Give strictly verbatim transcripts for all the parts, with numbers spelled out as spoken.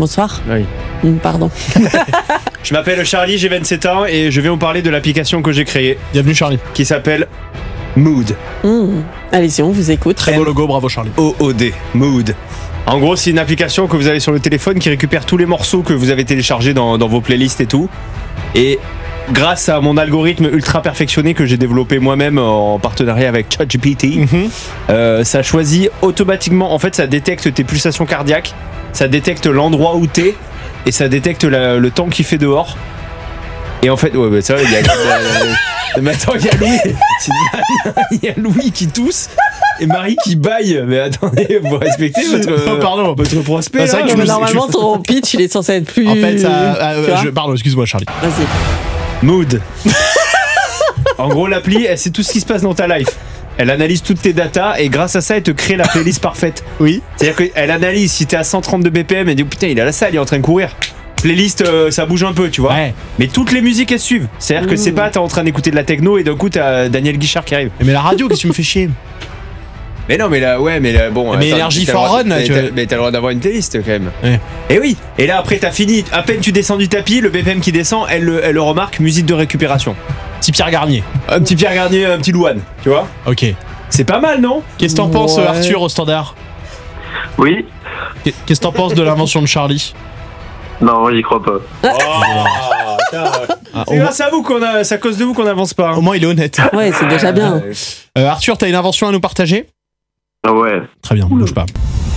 Bonsoir. Oui. Mmh, pardon. Je m'appelle Charlie, j'ai vingt-sept ans et je vais vous parler de l'application que j'ai créée. Bienvenue Charlie. Qui s'appelle Mood. Mmh. Allez-y, on vous écoute. Très beau logo, bravo Charlie. O O D, Mood. En gros, c'est une application que vous avez sur le téléphone qui récupère tous les morceaux que vous avez téléchargés dans, dans vos playlists et tout. Et grâce à mon algorithme ultra perfectionné que j'ai développé moi-même en partenariat avec ChatGPT, mm-hmm. euh, ça choisit automatiquement, en fait ça détecte tes pulsations cardiaques, ça détecte l'endroit où t'es et ça détecte la, le temps qu'il fait dehors. Et en fait, ouais, bah, c'est vrai, il y a. euh, mais attends, il y a Louis, il y a Louis qui tousse et Marie qui baille. Mais attendez, vous respectez votre, oh, pardon. votre prospect. Bah, c'est vrai là, que Mais je normalement, ton pitch, il est censé être plus. En fait, ça. Euh, Tu je, pardon, excuse-moi Charlie. Vas-y. Mood. En gros, l'appli, elle sait tout ce qui se passe dans ta life. Elle analyse toutes tes datas et grâce à ça, elle te crée la playlist parfaite. Oui. C'est-à-dire qu'elle analyse si t'es à cent trente-deux B P M et dit oh, putain, il est à la salle, il est en train de courir. Playlist, euh, ça bouge un peu, tu vois. Ouais. Mais toutes les musiques elles suivent. C'est-à-dire que c'est pas t'es en train d'écouter de la techno et d'un coup t'as Daniel Guichard qui arrive. Mais la radio, qu'est-ce que tu me fais chier? Mais non, mais là, ouais, mais là, bon. Mais attends, Énergie t'as le droit- for Run, mais tu t'as- vois. Mais t'as le droit d'avoir une playlist quand même. Ouais. Et oui. Et là après t'as fini. À peine tu descends du tapis, le B P M qui descend, elle, le- elle le remarque. Musique de récupération. Petit Pierre Garnier. Un petit Pierre Garnier, un petit Louane, tu vois. Ok. C'est pas mal, non? Qu'est-ce que t'en penses, Ouais. Arthur, au standard? Oui. Qu'est- Qu'est-ce que t'en penses de l'invention de Charlie? Non, moi j'y crois pas. Oh, putain, Ah, c'est au, grâce à vous qu'on a, c'est à cause de vous qu'on n'avance pas. hein. au moins, il est honnête. Ouais, c'est déjà bien. Euh, Arthur, t'as une invention à nous partager? Ah ouais. Très bien, bouge pas.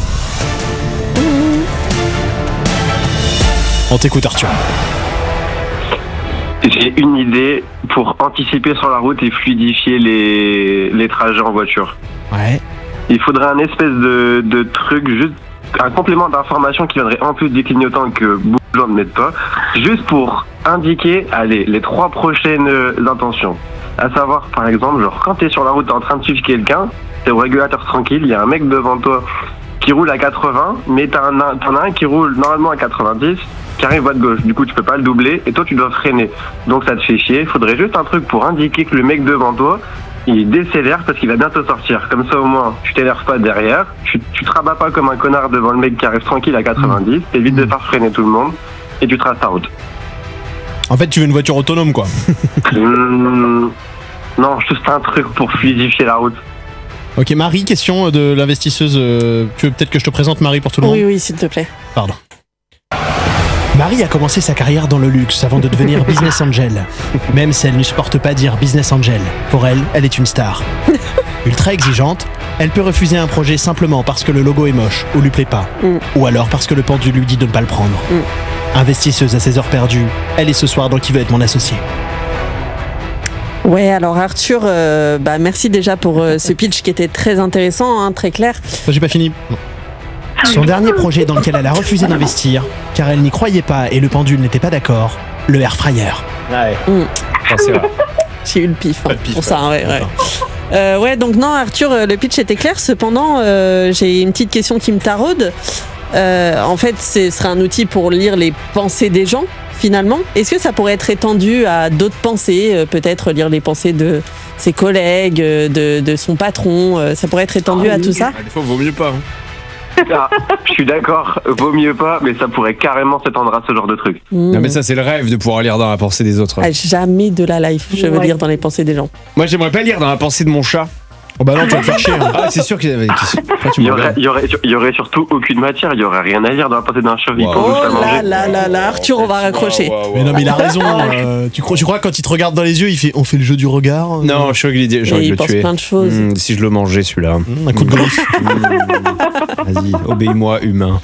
On t'écoute, Arthur. J'ai une idée pour anticiper sur la route et fluidifier les, les trajets en voiture. Ouais. Il faudrait un espèce de, de truc, juste un complément d'information qui viendrait en plus des clignotants que beaucoup de gens ne mettent pas, juste pour indiquer, allez, les trois prochaines euh, intentions. À savoir, par exemple, genre quand t'es sur la route, t'es en train de suivre quelqu'un, t'es au régulateur tranquille, il y a un mec devant toi qui roule à quatre-vingts, mais t'as un, t'en as un qui roule normalement à quatre-vingt-dix, qui arrive voie de gauche, du coup tu peux pas le doubler, et toi tu dois freiner. Donc ça te fait chier, faudrait juste un truc pour indiquer que le mec devant toi, il décélère parce qu'il va bientôt sortir. Comme ça au moins, tu t'énerves pas derrière, tu, tu te rabats pas comme un connard devant le mec qui arrive tranquille à quatre-vingt-dix, t'évites de faire freiner tout le monde, et tu traces ta route. En fait, tu veux une voiture autonome, quoi. Hum, non, juste un truc pour fluidifier la route. Ok, Marie, question de l'investisseuse. euh, Tu veux peut-être que je te présente Marie pour tout le monde? Oui, oui, s'il te plaît. Pardon. Marie a commencé sa carrière dans le luxe avant de devenir business angel. Même si elle ne supporte pas dire business angel, pour elle, elle est une star. Ultra exigeante, elle peut refuser un projet simplement parce que le logo est moche ou lui plaît pas, Mm. ou alors parce que le pendule lui dit de ne pas le prendre. Mm. Investisseuse à ses heures perdues, elle est ce soir dans Qui veut être mon associé. Ouais, alors Arthur, euh, bah merci déjà pour euh, ce pitch qui était très intéressant, hein, très clair. Moi, j'ai pas fini. Non. Son dernier projet dans lequel elle a refusé d'investir, car elle n'y croyait pas et le pendule n'était pas d'accord, le air fryer. Ouais. Mm. Non, c'est vrai. J'ai eu le pif, hein, Pas de pif, pour ouais. ça, ouais, ouais. Euh, ouais, donc non, Arthur, euh, le pitch était clair. Cependant, euh, j'ai une petite question qui me taraude. Euh, en fait, ce serait un outil pour lire les pensées des gens, finalement. Est-ce que ça pourrait être étendu à d'autres pensées, euh, peut-être lire les pensées de ses collègues, euh, de, de son patron, euh, ça pourrait être étendu à tout ça? Ah, des fois, vaut mieux pas. hein. Ah, je suis d'accord, vaut mieux pas, mais ça pourrait carrément s'étendre à ce genre de truc. Mmh. Non, mais ça, c'est le rêve de pouvoir lire dans la pensée des autres. Ah, jamais de la life, je veux Ouais. lire dans les pensées des gens. Moi, j'aimerais pas lire dans la pensée de mon chat. Oh bah non, tu vas te faire chier. hein. Ah, c'est sûr qu'il y avait. Pourquoi tu Il y, me aurait, regardes il, y aurait, il y aurait surtout aucune matière, il y aurait rien à lire dans la pensée d'un chat, il Wow. faut Oh juste à là manger. là là là, Arthur, on va raccrocher. Wow, wow, wow. Mais non, mais il a raison. euh, tu, crois, tu crois que quand il te regarde dans les yeux, il fait, on fait le jeu du regard euh, Non, je suis sûr qu'il est- j'ai Et envie de il le pense tuer. plein de choses. Mmh, si je le mangeais, celui-là. Mmh, un coup de griffe. Mmh. Vas-y, obéis-moi, humain.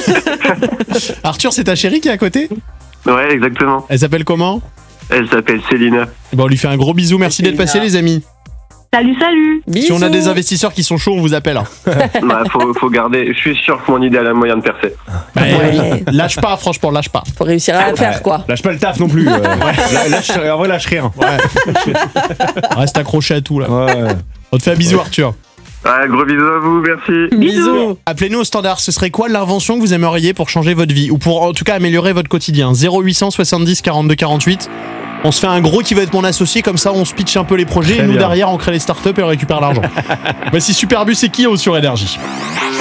Arthur, c'est ta chérie qui est à côté? Ouais, exactement. Elle s'appelle comment? Elle s'appelle Célina. Bon, on lui fait un gros bisou. Merci d'être passé, les amis. Salut, salut. Si on a Bisous. des investisseurs qui sont chauds, on vous appelle. hein. Bah, faut, faut garder, je suis sûr que mon idée a le moyen de percer. Bah, Ouais. euh, lâche pas, franchement, lâche pas. Faut réussir à la faire, quoi. Lâche pas le taf non plus. euh. Là- lâche, en vrai, lâche rien. Ouais. Reste accroché à tout, là. Ouais. On te fait un bisou, Arthur. Ouais, gros bisous à vous, merci. Bisous. Appelez-nous au standard. Ce serait quoi l'invention que vous aimeriez pour changer votre vie? Ou pour, en tout cas, améliorer votre quotidien? zéro huit cent soixante-dix quarante-deux quarante-huit. On se fait un gros qui va être mon associé, comme ça on se pitch un peu les projets Très et nous bien. derrière on crée les startups et on récupère l'argent. Voici Superbus et Kyo sur Énergie.